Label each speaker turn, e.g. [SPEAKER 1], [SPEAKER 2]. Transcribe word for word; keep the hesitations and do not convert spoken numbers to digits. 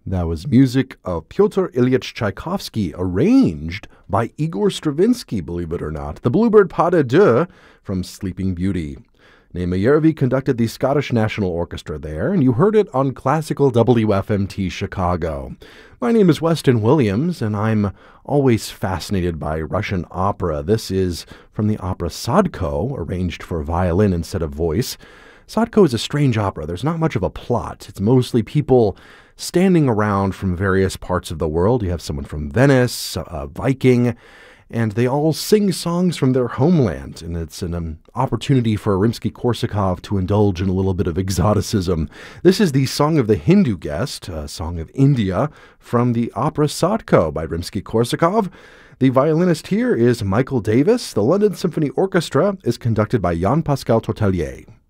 [SPEAKER 1] That was music of Pyotr Ilyich Tchaikovsky, arranged by Igor Stravinsky, believe it or not. The Bluebird Pas de Deux from Sleeping Beauty. Naima Järvi conducted the Scottish National Orchestra there, and you heard it on classical W F M T Chicago. My name is Weston Williams, and I'm always fascinated by Russian opera. This is from the opera Sadko, arranged for violin instead of voice. Sadko is a strange opera. There's not much of a plot. It's mostly people standing around from various parts of the world. You have someone from Venice, a Viking, and they all sing songs from their homeland. And it's an um, opportunity for Rimsky-Korsakov to indulge in a little bit of exoticism. This is the Song of the Hindu Guest, a song of India, from the opera Sadko by Rimsky-Korsakov. The violinist here is Michael Davis. The London Symphony Orchestra is conducted by Jean-Pascal Tortelier.